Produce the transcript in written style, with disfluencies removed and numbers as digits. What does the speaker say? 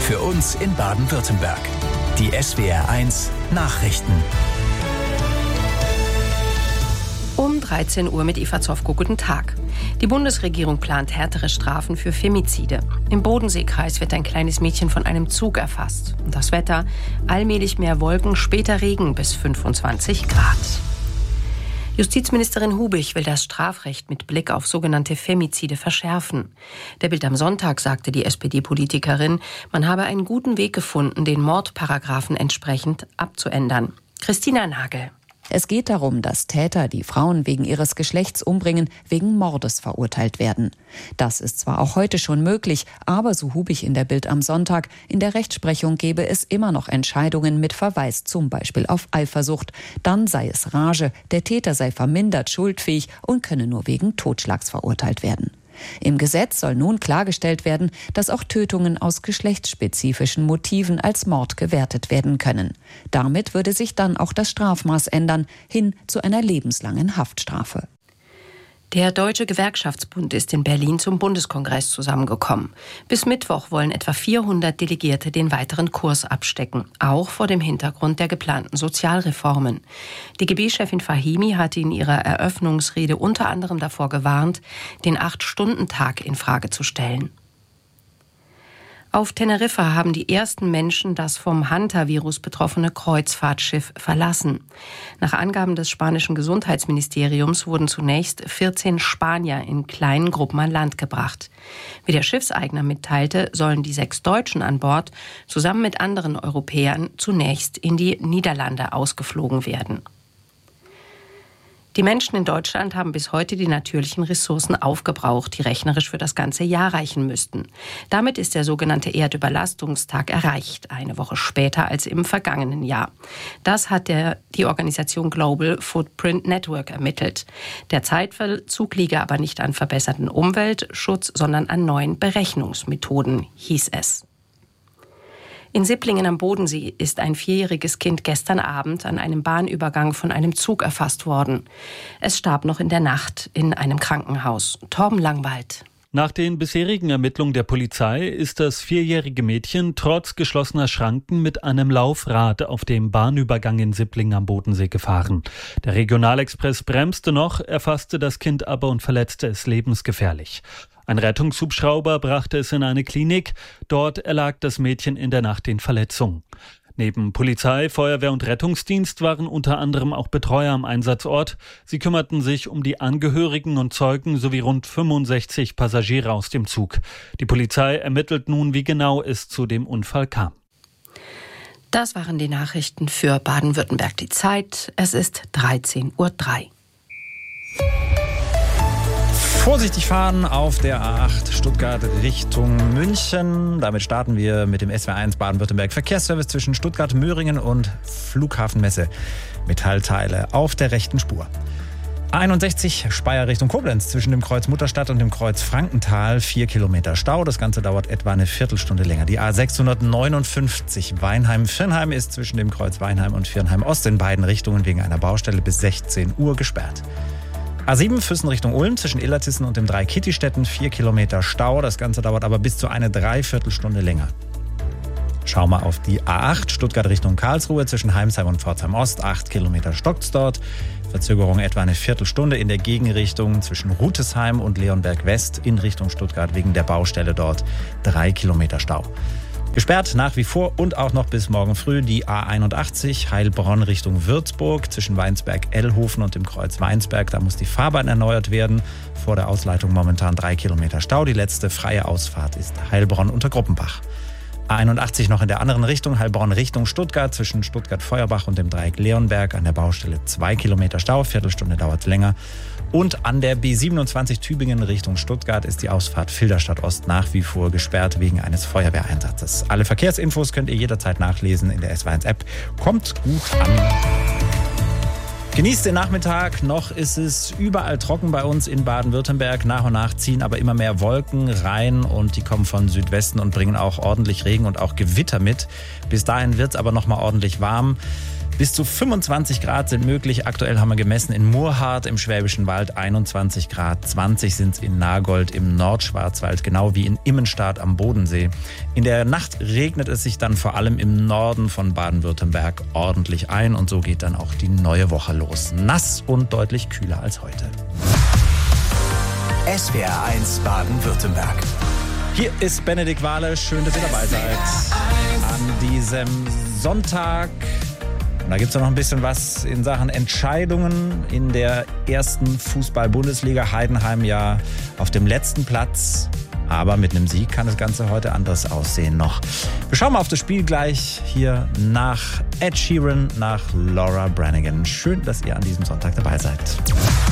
Für uns in Baden-Württemberg. Die SWR1 Nachrichten. Um 13 Uhr mit Eva Zofko. Guten Tag. Die Bundesregierung plant härtere Strafen für Femizide. Im Bodenseekreis wird ein kleines Mädchen von einem Zug erfasst. Und das Wetter: allmählich mehr Wolken, später Regen bis 25 Grad. Justizministerin Hubich will das Strafrecht mit Blick auf sogenannte Femizide verschärfen. Der Bild am Sonntag sagte die SPD-Politikerin, man habe einen guten Weg gefunden, den Mordparagraphen entsprechend abzuändern. Christina Nagel. Es geht darum, dass Täter, die Frauen wegen ihres Geschlechts umbringen, wegen Mordes verurteilt werden. Das ist zwar auch heute schon möglich, aber so Hubich in der Bild am Sonntag, in der Rechtsprechung gäbe es immer noch Entscheidungen mit Verweis zum Beispiel auf Eifersucht. Dann sei es Rage, der Täter sei vermindert schuldfähig und könne nur wegen Totschlags verurteilt werden. Im Gesetz soll nun klargestellt werden, dass auch Tötungen aus geschlechtsspezifischen Motiven als Mord gewertet werden können. Damit würde sich dann auch das Strafmaß ändern, hin zu einer lebenslangen Haftstrafe. Der Deutsche Gewerkschaftsbund ist in Berlin zum Bundeskongress zusammengekommen. Bis Mittwoch wollen etwa 400 Delegierte den weiteren Kurs abstecken, auch vor dem Hintergrund der geplanten Sozialreformen. DGB-Chefin Fahimi hatte in ihrer Eröffnungsrede unter anderem davor gewarnt, den 8-Stunden-Tag in Frage zu stellen. Auf Teneriffa haben die ersten Menschen das vom Hanta-Virus betroffene Kreuzfahrtschiff verlassen. Nach Angaben des spanischen Gesundheitsministeriums wurden zunächst 14 Spanier in kleinen Gruppen an Land gebracht. Wie der Schiffseigner mitteilte, sollen die 6 Deutschen an Bord zusammen mit anderen Europäern zunächst in die Niederlande ausgeflogen werden. Die Menschen in Deutschland haben bis heute die natürlichen Ressourcen aufgebraucht, die rechnerisch für das ganze Jahr reichen müssten. Damit ist der sogenannte Erdüberlastungstag erreicht, eine Woche später als im vergangenen Jahr. Das hat die Organisation Global Footprint Network ermittelt. Der Zeitverzug liege aber nicht an verbesserten Umweltschutz, sondern an neuen Berechnungsmethoden, hieß es. In Sipplingen am Bodensee ist ein 4-jähriges Kind gestern Abend an einem Bahnübergang von einem Zug erfasst worden. Es starb noch in der Nacht in einem Krankenhaus. Torben Langwald. Nach den bisherigen Ermittlungen der Polizei ist das 4-jährige Mädchen trotz geschlossener Schranken mit einem Laufrad auf dem Bahnübergang in Sipplingen am Bodensee gefahren. Der Regionalexpress bremste noch, erfasste das Kind aber und verletzte es lebensgefährlich. Ein Rettungshubschrauber brachte es in eine Klinik. Dort erlag das Mädchen in der Nacht den Verletzungen. Neben Polizei, Feuerwehr und Rettungsdienst waren unter anderem auch Betreuer am Einsatzort. Sie kümmerten sich um die Angehörigen und Zeugen sowie rund 65 Passagiere aus dem Zug. Die Polizei ermittelt nun, wie genau es zu dem Unfall kam. Das waren die Nachrichten für Baden-Württemberg. Die Zeit, es ist 13:03 Uhr. Vorsichtig fahren auf der A8 Stuttgart Richtung München. Damit starten wir mit dem SWR1 Baden-Württemberg Verkehrsservice zwischen Stuttgart-Möhringen und Flughafenmesse. Metallteile auf der rechten Spur. A61 Speyer Richtung Koblenz zwischen dem Kreuz Mutterstadt und dem Kreuz Frankenthal 4 Kilometer Stau. Das Ganze dauert etwa eine Viertelstunde länger. Die A659 Weinheim-Virnheim ist zwischen dem Kreuz Weinheim und Virnheim-Ost in beiden Richtungen wegen einer Baustelle bis 16 Uhr gesperrt. A7 Füssen Richtung Ulm zwischen Illertissen und dem Dreikittistätten 4 Kilometer Stau. Das Ganze dauert aber bis zu eine Dreiviertelstunde länger. Schau mal auf die A8 Stuttgart Richtung Karlsruhe zwischen Heimsheim und Pforzheim Ost. 8 Kilometer stockt's dort. Verzögerung etwa eine Viertelstunde in der Gegenrichtung zwischen Rutesheim und Leonberg West in Richtung Stuttgart wegen der Baustelle dort. 3 Kilometer Stau. Gesperrt nach wie vor und auch noch bis morgen früh die A81 Heilbronn Richtung Würzburg zwischen Weinsberg-Ellhofen und dem Kreuz Weinsberg. Da muss die Fahrbahn erneuert werden. Vor der Ausleitung momentan 3 Kilometer Stau. Die letzte freie Ausfahrt ist Heilbronn unter Gruppenbach. A81 noch in der anderen Richtung, Heilbronn Richtung Stuttgart zwischen Stuttgart-Feuerbach und dem Dreieck Leonberg. An der Baustelle 2 Kilometer Stau, Viertelstunde dauert es länger. Und an der B27 Tübingen Richtung Stuttgart ist die Ausfahrt Filderstadt Ost nach wie vor gesperrt wegen eines Feuerwehreinsatzes. Alle Verkehrsinfos könnt ihr jederzeit nachlesen in der SW1-App. Kommt gut an. Genießt den Nachmittag. Noch ist es überall trocken bei uns in Baden-Württemberg. Nach und nach ziehen aber immer mehr Wolken rein und die kommen von Südwesten und bringen auch ordentlich Regen und auch Gewitter mit. Bis dahin wird es aber noch mal ordentlich warm. Bis zu 25 Grad sind möglich. Aktuell haben wir gemessen in Murrhardt im Schwäbischen Wald 21 Grad. 20 sind es in Nagold im Nordschwarzwald, genau wie in Immenstadt am Bodensee. In der Nacht regnet es sich dann vor allem im Norden von Baden-Württemberg ordentlich ein. Und so geht dann auch die neue Woche los. Nass und deutlich kühler als heute. SWR 1 Baden-Württemberg. Hier ist Benedikt Wahle. Schön, dass ihr dabei seid. An diesem Sonntag. Und da gibt es noch ein bisschen was in Sachen Entscheidungen in der ersten Fußball-Bundesliga. Heidenheim ja auf dem letzten Platz. Aber mit einem Sieg kann das Ganze heute anders aussehen noch. Wir schauen mal auf das Spiel gleich hier nach Ed Sheeran, nach Laura Branigan. Schön, dass ihr an diesem Sonntag dabei seid.